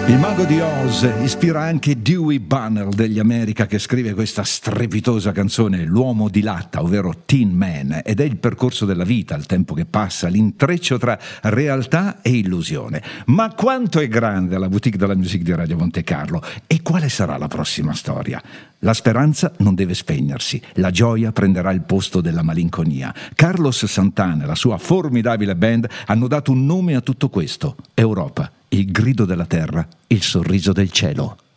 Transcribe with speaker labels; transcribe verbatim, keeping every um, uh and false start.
Speaker 1: Il mago di Oz ispira anche Dewey Bunnell degli America, che scrive questa strepitosa canzone, L'uomo di latta, ovvero Tin Man, ed è il percorso della vita, il tempo che passa, l'intreccio tra realtà e illusione. Ma quanto è grande la boutique della musique di Radio Monte Carlo, e quale sarà la prossima storia? La speranza non deve spegnersi, la gioia prenderà il posto della malinconia. Carlos Santana e la sua formidabile band hanno dato un nome a tutto questo: Europa, il grido della terra, il sorriso del cielo.